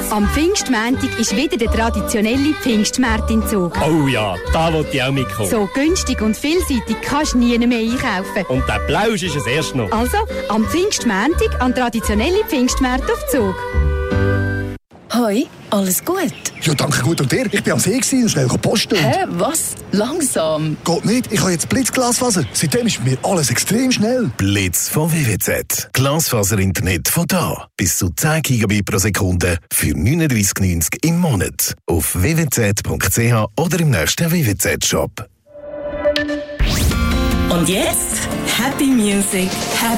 Am Pfingstmontag ist wieder der traditionelle Pfingstmarkt in Zug. Oh ja, da will ich auch mitkommen. So günstig und vielseitig kannst du nie mehr einkaufen. Und der Plausch ist es erst noch. Also, am Pfingstmontag an traditionelle Pfingstmärkte auf Zug. Hoi, alles gut? Ja, danke gut. Und dir? Ich bin am See und schnell posten. Hä, was? Langsam? Geht nicht, ich habe jetzt Blitzglasfaser. Seitdem ist mir alles extrem schnell. Blitz von WWZ. Glasfaser-Internet von da. Bis zu 10 Gigabit pro Sekunde für 39,90 im Monat. Auf www.zwz.ch oder im nächsten WWZ-Shop. Und jetzt Happy Music, Happy